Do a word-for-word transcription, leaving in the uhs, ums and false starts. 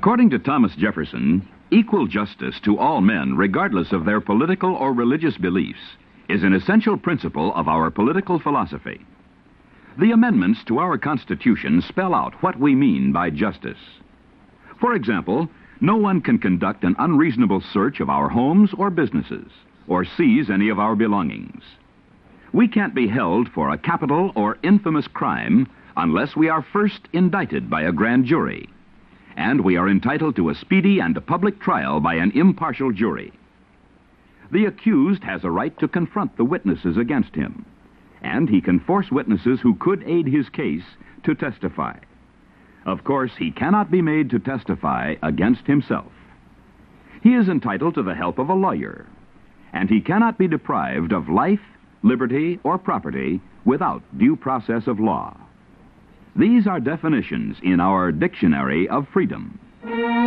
According to Thomas Jefferson, equal justice to all men, regardless of their political or religious beliefs, is an essential principle of our political philosophy. The amendments to our Constitution spell out what we mean by justice. For example, no one can conduct an unreasonable search of our homes or businesses, or seize any of our belongings. We can't be held for a capital or infamous crime unless we are first indicted by a grand jury, and we are entitled to a speedy and a public trial by an impartial jury. The accused has a right to confront the witnesses against him, and he can force witnesses who could aid his case to testify. Of course, he cannot be made to testify against himself. He is entitled to the help of a lawyer, and he cannot be deprived of life, liberty, or property without due process of law. These are definitions in our Dictionary of Freedom.